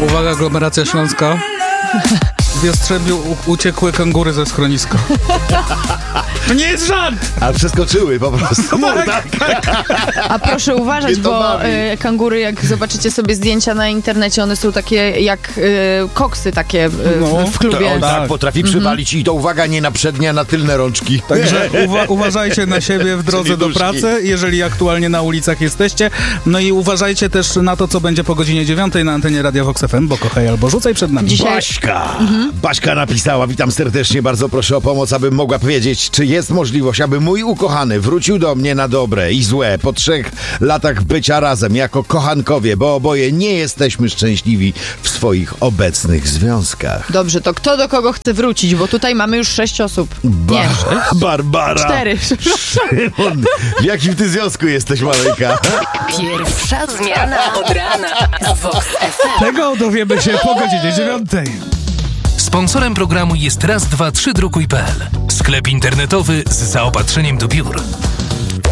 Uwaga, aglomeracja śląska. W Jastrzębiu uciekły kangury ze schroniska. To nie jest żart! A przeskoczyły po prostu. Tak. A proszę uważać, bo kangury, jak zobaczycie sobie zdjęcia na internecie, one są takie jak koksy takie w klubie. On tak potrafi przywalić i to uwaga, nie na przednie, a na tylne rączki. Także uważajcie na siebie w drodze do pracy, jeżeli aktualnie na ulicach jesteście. No i uważajcie też na to, co będzie po godzinie 9 na antenie Radia Vox FM, bo kochaj albo rzucaj przed nami. Baśka napisała, witam serdecznie, bardzo proszę o pomoc, abym mogła powiedzieć, czy jest możliwość, aby mój ukochany wrócił do mnie na dobre i złe po 3 latach bycia razem jako kochankowie, bo oboje nie jesteśmy szczęśliwi w swoich obecnych związkach. Dobrze, to kto do kogo chce wrócić? Bo tutaj mamy już 6 osób. Nie. Barbara. 4. Szymon, w jakim ty związku jesteś, maleńka? Pierwsza zmiana od rana z Vox FM. Tego dowiemy się po godzinie 9. Sponsorem programu jest raz, dwa, 3 drukuj.pl. Sklep internetowy z zaopatrzeniem do biur.